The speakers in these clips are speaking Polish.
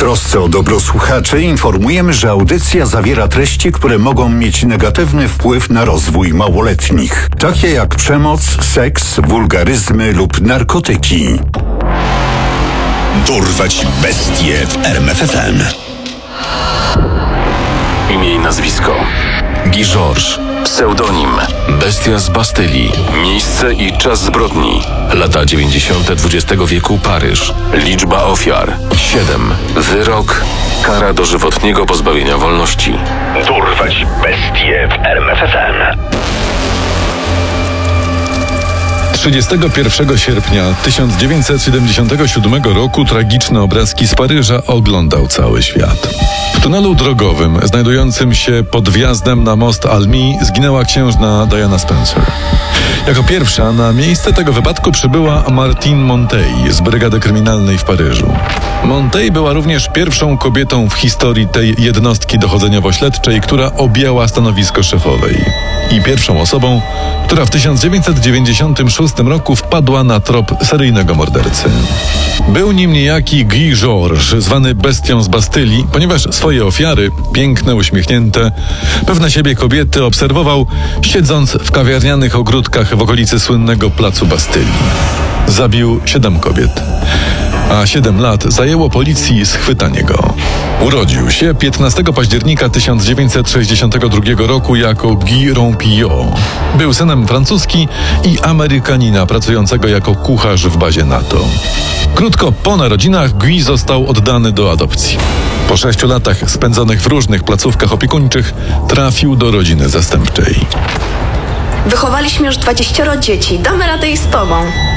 trosce o dobro słuchaczy informujemy, że audycja zawiera treści, które mogą mieć negatywny wpływ na rozwój małoletnich, takie jak przemoc, seks, wulgaryzmy lub narkotyki. Dorwać bestie w RMF FM. Imię i nazwisko: Guy Georges. Pseudonim: Bestia z Bastylii. Miejsce i czas zbrodni: lata 90. XX wieku, Paryż. Liczba ofiar: 7. Wyrok: kara dożywotniego pozbawienia wolności. Dorwać bestie w RMF FM. 31 sierpnia 1977 roku tragiczne obrazki z Paryża oglądał cały świat. W tunelu drogowym znajdującym się pod wjazdem na most Almi zginęła księżna Diana Spencer. Jako pierwsza na miejsce tego wypadku przybyła Martine Montey z brygady kryminalnej w Paryżu. Montey była również pierwszą kobietą w historii tej jednostki dochodzeniowo-śledczej, która objęła stanowisko szefowej. I pierwszą osobą, która w 1996 roku wpadła na trop seryjnego mordercy. Był nim niejaki Guy Georges, zwany bestią z Bastylii, ponieważ swoje ofiary, piękne, uśmiechnięte, pewne siebie kobiety obserwował, siedząc w kawiarnianych ogródkach w okolicy słynnego placu Bastylii. Zabił 7 kobiet, a 7 lat zajęło policji schwytanie go. Urodził się 15 października 1962 roku jako Guy Rompillot. Był synem francuski i Amerykanina pracującego jako kucharz w bazie NATO. Krótko po narodzinach Guy został oddany do adopcji. Po 6 latach spędzonych w różnych placówkach opiekuńczych trafił do rodziny zastępczej. Wychowaliśmy już 20 dzieci. Damy radę i z tobą.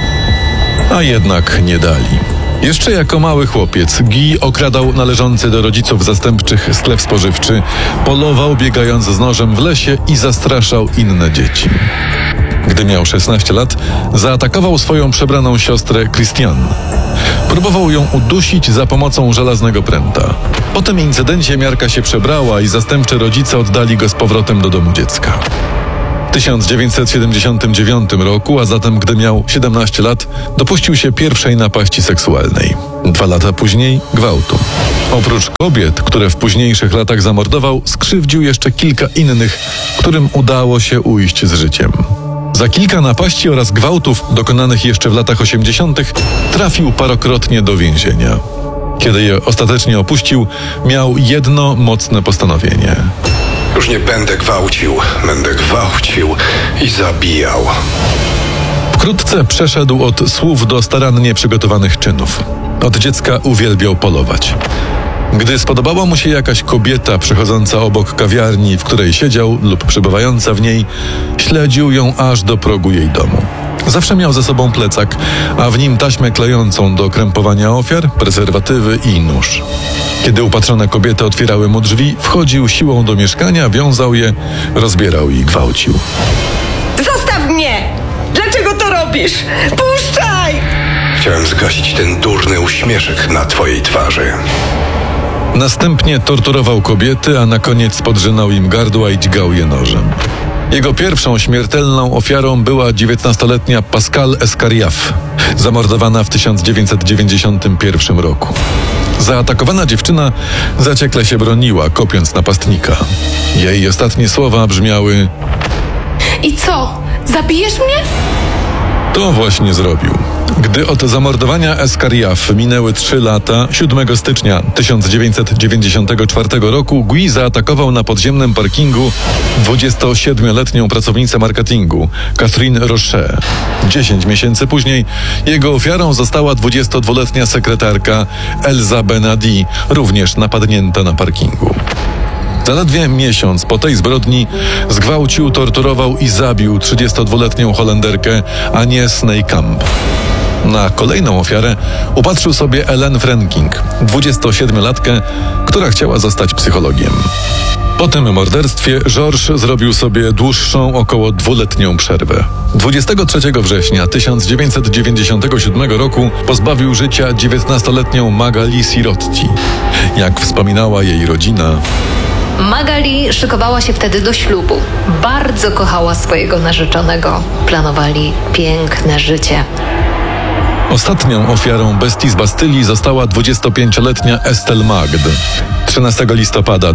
A jednak nie dali. Jeszcze jako mały chłopiec Guy okradał należący do rodziców zastępczych sklep spożywczy, polował biegając z nożem w lesie i zastraszał inne dzieci. Gdy miał 16 lat, zaatakował swoją przebraną siostrę Christiane. Próbował ją udusić za pomocą żelaznego pręta. Po tym incydencie miarka się przebrała i zastępczy rodzice oddali go z powrotem do domu dziecka. W 1979 roku, a zatem gdy miał 17 lat, dopuścił się pierwszej napaści seksualnej. 2 lata później gwałtu. Oprócz kobiet, które w późniejszych latach zamordował, skrzywdził jeszcze kilka innych, którym udało się ujść z życiem. Za kilka napaści oraz gwałtów dokonanych jeszcze w latach 80. trafił parokrotnie do więzienia. Kiedy je ostatecznie opuścił, miał jedno mocne postanowienie. Już nie będę gwałcił, będę gwałcił i zabijał. Wkrótce przeszedł od słów do starannie przygotowanych czynów. Od dziecka uwielbiał polować. Gdy spodobała mu się jakaś kobieta przechodząca obok kawiarni, w której siedział lub przebywająca w niej, śledził ją aż do progu jej domu. Zawsze miał ze sobą plecak, a w nim taśmę klejącą do krępowania ofiar, prezerwatywy i nóż. Kiedy upatrzone kobiety otwierały mu drzwi, wchodził siłą do mieszkania, wiązał je, rozbierał i gwałcił. Zostaw mnie! Dlaczego to robisz? Puszczaj! Chciałem zgasić ten durny uśmieszek na twojej twarzy. Następnie torturował kobiety, a na koniec podrzynał im gardła i dźgał je nożem. Jego pierwszą śmiertelną ofiarą była 19-letnia Pascale Escariaf, zamordowana w 1991 roku. Zaatakowana dziewczyna zaciekle się broniła, kopiąc napastnika. Jej ostatnie słowa brzmiały: I co? Zabijesz mnie? To właśnie zrobił. Gdy od zamordowania Escariaf minęły 3 lata, 7 stycznia 1994 roku Guy zaatakował na podziemnym parkingu 27-letnią pracownicę marketingu, Catherine Rocher. 10 miesięcy później jego ofiarą została 22-letnia sekretarka Elsa Benadi, również napadnięta na parkingu. Zaledwie miesiąc po tej zbrodni zgwałcił, torturował i zabił 32-letnią Holenderkę Anię Sneykamp. Na kolejną ofiarę upatrzył sobie Ellen Frenking, 27-latkę, która chciała zostać psychologiem. Po tym morderstwie Georges zrobił sobie dłuższą, około 2-letnią przerwę. 23 września 1997 roku pozbawił życia 19-letnią Magali Sirotti. Jak wspominała jej rodzina, Magali szykowała się wtedy do ślubu. Bardzo kochała swojego narzeczonego. Planowali piękne życie. Ostatnią ofiarą bestii z Bastylii została 25-letnia Estelle Magde. 13 listopada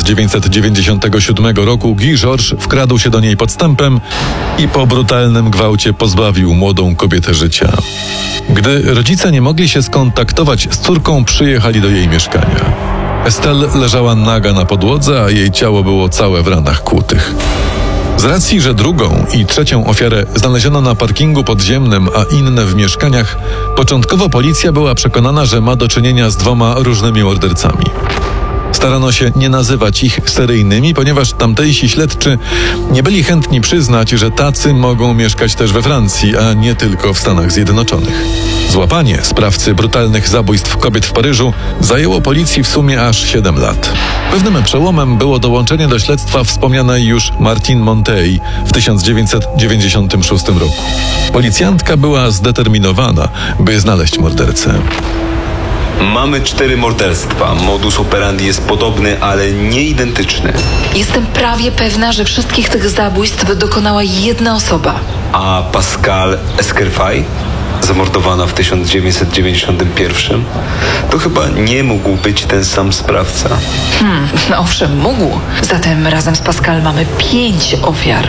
1997 roku Guy Georges wkradł się do niej podstępem i po brutalnym gwałcie pozbawił młodą kobietę życia. Gdy rodzice nie mogli się skontaktować z córką, przyjechali do jej mieszkania. Estelle leżała naga na podłodze, a jej ciało było całe w ranach kłutych. Z racji, że drugą i trzecią ofiarę znaleziono na parkingu podziemnym, a inne w mieszkaniach, początkowo policja była przekonana, że ma do czynienia z dwoma różnymi mordercami. Starano się nie nazywać ich seryjnymi, ponieważ tamtejsi śledczy nie byli chętni przyznać, że tacy mogą mieszkać też we Francji, a nie tylko w Stanach Zjednoczonych. Złapanie sprawcy brutalnych zabójstw kobiet w Paryżu zajęło policji w sumie aż 7 lat. Pewnym przełomem było dołączenie do śledztwa wspomnianej już Martine Montey w 1996 roku. Policjantka była zdeterminowana, by znaleźć mordercę. Mamy 4 morderstwa. Modus operandi jest podobny, ale nie identyczny. Jestem prawie pewna, że wszystkich tych zabójstw dokonała jedna osoba. A Pascal Esquerfay, zamordowana w 1991, to chyba nie mógł być ten sam sprawca. No owszem, mógł. Zatem razem z Pascal mamy 5 ofiar.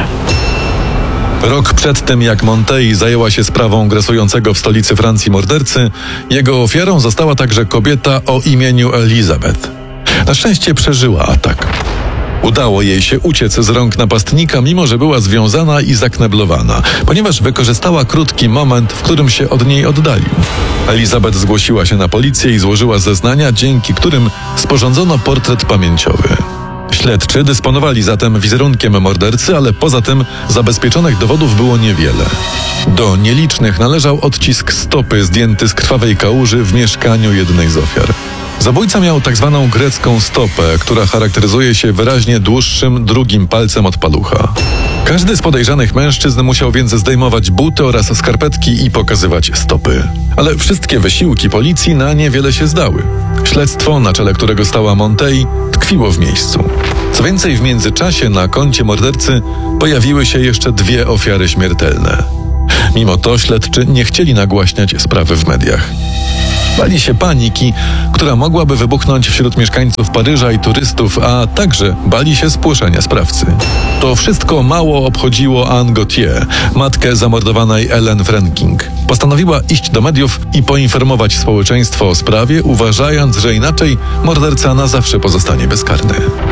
Rok przed tym, jak Montey zajęła się sprawą grasującego w stolicy Francji mordercy, jego ofiarą została także kobieta o imieniu Elizabeth. Na szczęście przeżyła atak. Udało jej się uciec z rąk napastnika, mimo że była związana i zakneblowana, ponieważ wykorzystała krótki moment, w którym się od niej oddalił. Elizabeth zgłosiła się na policję i złożyła zeznania, dzięki którym sporządzono portret pamięciowy. Śledczy dysponowali zatem wizerunkiem mordercy, ale poza tym zabezpieczonych dowodów było niewiele. Do nielicznych należał odcisk stopy zdjęty z krwawej kałuży w mieszkaniu jednej z ofiar. Zabójca miał tak zwaną grecką stopę, która charakteryzuje się wyraźnie dłuższym drugim palcem od palucha. Każdy z podejrzanych mężczyzn musiał więc zdejmować buty oraz skarpetki i pokazywać stopy. Ale wszystkie wysiłki policji na niewiele się zdały. Śledztwo, na czele którego stała Montey, tkwiło w miejscu. Co więcej, w międzyczasie na koncie mordercy pojawiły się jeszcze 2 ofiary śmiertelne. Mimo to śledczy nie chcieli nagłaśniać sprawy w mediach. Bali się paniki, która mogłaby wybuchnąć wśród mieszkańców Paryża i turystów, a także bali się spłoszenia sprawcy. To wszystko mało obchodziło Anne Gauthier, matkę zamordowanej Ellen Franking. Postanowiła iść do mediów i poinformować społeczeństwo o sprawie, uważając, że inaczej morderca na zawsze pozostanie bezkarny.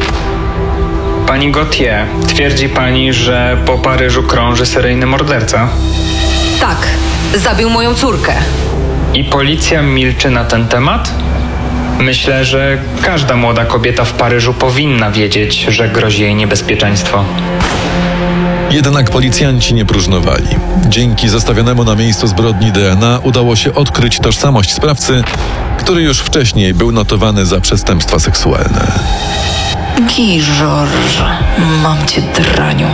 Pani Gauthier, twierdzi pani, że po Paryżu krąży seryjny morderca? Tak, zabił moją córkę. I policja milczy na ten temat? Myślę, że każda młoda kobieta w Paryżu powinna wiedzieć, że grozi jej niebezpieczeństwo. Jednak policjanci nie próżnowali. Dzięki zostawionemu na miejscu zbrodni DNA udało się odkryć tożsamość sprawcy, który już wcześniej był notowany za przestępstwa seksualne. Guy Georges, mam cię, draniu.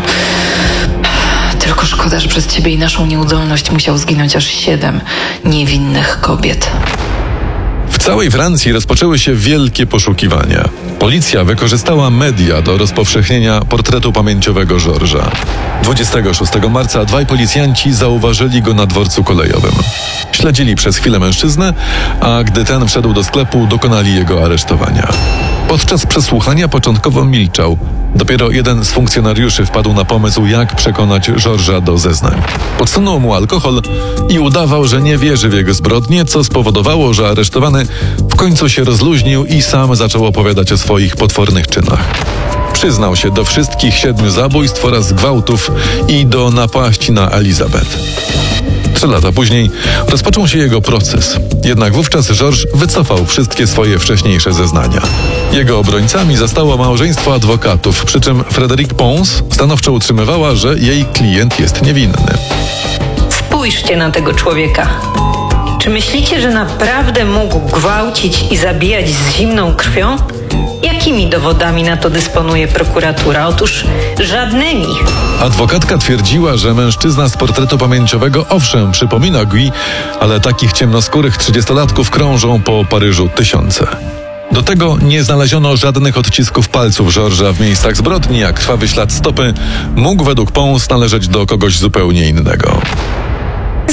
Tylko szkoda, że przez ciebie i naszą nieudolność musiał zginąć aż 7 niewinnych kobiet. W całej Francji rozpoczęły się wielkie poszukiwania. Policja wykorzystała media do rozpowszechnienia portretu pamięciowego Georgesa. 26 marca 2 policjanci zauważyli go na dworcu kolejowym. Śledzili przez chwilę mężczyznę, a gdy ten wszedł do sklepu, dokonali jego aresztowania. Podczas przesłuchania początkowo milczał. Dopiero jeden z funkcjonariuszy wpadł na pomysł, jak przekonać Georgesa do zeznań. Podsunął mu alkohol i udawał, że nie wierzy w jego zbrodnie, co spowodowało, że aresztowany w końcu się rozluźnił i sam zaczął opowiadać o swoich potwornych czynach. Przyznał się do wszystkich 7 zabójstw oraz gwałtów i do napaści na Elizabeth. 3 lata później rozpoczął się jego proces. Jednak wówczas Georges wycofał wszystkie swoje wcześniejsze zeznania. Jego obrońcami zostało małżeństwo adwokatów, przy czym Frédérique Pons stanowczo utrzymywała, że jej klient jest niewinny. Spójrzcie na tego człowieka. Czy myślicie, że naprawdę mógł gwałcić i zabijać z zimną krwią? Jakimi dowodami na to dysponuje prokuratura? Otóż żadnymi. Adwokatka twierdziła, że mężczyzna z portretu pamięciowego owszem przypomina Guy, ale takich ciemnoskórych 30-latków krążą po Paryżu tysiące. Do tego nie znaleziono żadnych odcisków palców Georgesa w miejscach zbrodni, a krwawy ślad stopy mógł według Pons należeć do kogoś zupełnie innego.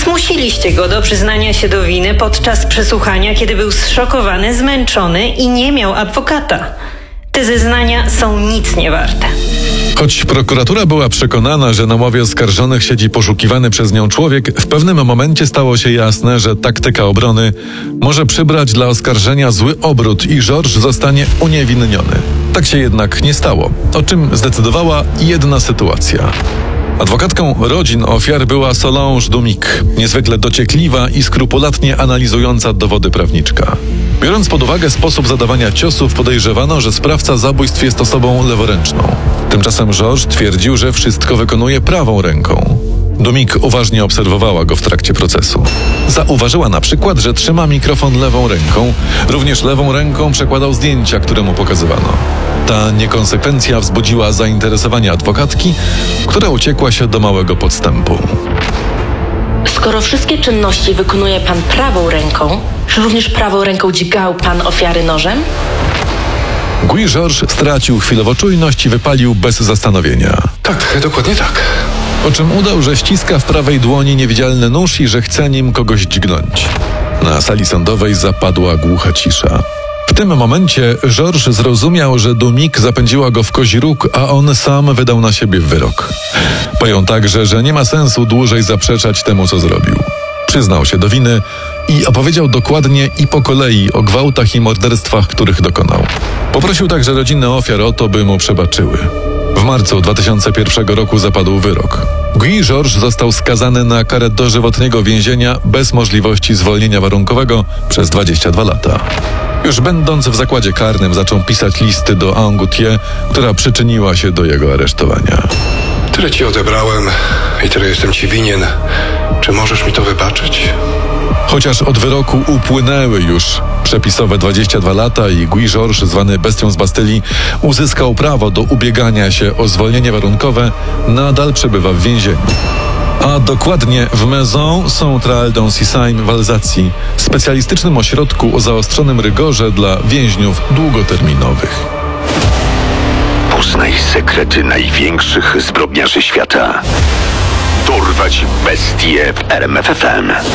Zmusiliście go do przyznania się do winy podczas przesłuchania, kiedy był zszokowany, zmęczony i nie miał adwokata. Te zeznania są nic nie warte. Choć prokuratura była przekonana, że na ławie oskarżonych siedzi poszukiwany przez nią człowiek, w pewnym momencie stało się jasne, że taktyka obrony może przybrać dla oskarżenia zły obrót i Georges zostanie uniewinniony. Tak się jednak nie stało, o czym zdecydowała jedna sytuacja. Adwokatką rodzin ofiar była Solange Dumic, niezwykle dociekliwa i skrupulatnie analizująca dowody prawniczka. Biorąc pod uwagę sposób zadawania ciosów, podejrzewano, że sprawca zabójstw jest osobą leworęczną. Tymczasem Georges twierdził, że wszystko wykonuje prawą ręką. Dumic uważnie obserwowała go w trakcie procesu. Zauważyła na przykład, że trzyma mikrofon lewą ręką, również lewą ręką przekładał zdjęcia, które mu pokazywano. Ta niekonsekwencja wzbudziła zainteresowanie adwokatki, która uciekła się do małego podstępu. Skoro wszystkie czynności wykonuje pan prawą ręką, czy również prawą ręką dźgał pan ofiary nożem? Guy Georges stracił chwilowo czujność i wypalił bez zastanowienia. Tak, dokładnie tak. Po czym udał, że ściska w prawej dłoni niewidzialny nóż i że chce nim kogoś dźgnąć. Na sali sądowej zapadła głucha cisza. W tym momencie Georges zrozumiał, że Dumic zapędziła go w kozi róg, a on sam wydał na siebie wyrok. Pojął także, że nie ma sensu dłużej zaprzeczać temu, co zrobił. Przyznał się do winy i opowiedział dokładnie i po kolei o gwałtach i morderstwach, których dokonał. Poprosił także rodziny ofiar o to, by mu przebaczyły. W marcu 2001 roku zapadł wyrok. Guy Georges został skazany na karę dożywotniego więzienia bez możliwości zwolnienia warunkowego przez 22 lata. Już będąc w zakładzie karnym zaczął pisać listy do Anne Gauthier, która przyczyniła się do jego aresztowania. Tyle ci odebrałem i tyle jestem ci winien. Czy możesz mi to wybaczyć? Chociaż od wyroku upłynęły już przepisowe 22 lata i Guy Georges, zwany bestią z Bastylii, uzyskał prawo do ubiegania się o zwolnienie warunkowe, nadal przebywa w więzieniu. A dokładnie w Maison Centrale d'Ancisheim w Alzacji, specjalistycznym ośrodku o zaostrzonym rygorze dla więźniów długoterminowych. Poznaj sekrety największych zbrodniarzy świata. Dorwać bestie w RMF FM.